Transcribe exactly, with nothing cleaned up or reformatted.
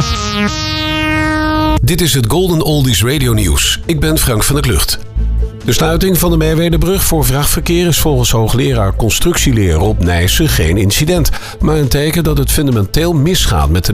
Dit is het Golden Oldies Radio Nieuws. Ik ben Frank van der Klucht. De sluiting van de Merwedebrug voor vrachtverkeer is volgens hoogleraar constructieleer Rob Nijssen geen incident, maar een teken dat het fundamenteel misgaat met de